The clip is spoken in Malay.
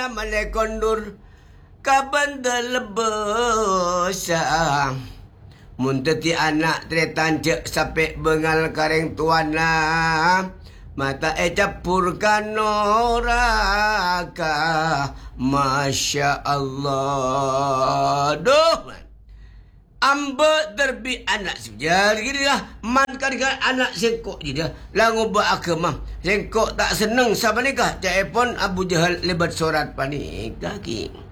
mana malai kondur kabanda lebesa munteti anak tretan cek sampai bengal kareng tuana mata capurkan noraka Masya Allah doh amba terbi anak sejar gini lah man kadang anak sengkok je dia lah ngubah agama sengkok tak seneng sama nikah cak pun Abu Jahal lebat sorat panik kaki